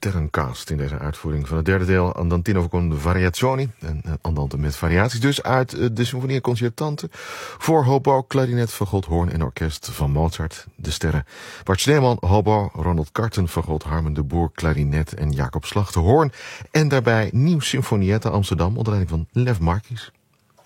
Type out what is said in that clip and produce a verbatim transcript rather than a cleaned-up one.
sterrencast in deze uitvoering van het derde deel Andantino con Variazioni. En Andante met variaties dus uit de Sinfonia Concertante voor hobo, klarinet, fagot, hoorn en orkest van Mozart. De sterren Bart Sneeman, hobo, Ronald Karten, fagot, Harmen de Boer, klarinet en Jacob Slachter, hoorn. En daarbij Nieuw Sinfonietta Amsterdam onder leiding van Lev Marquis.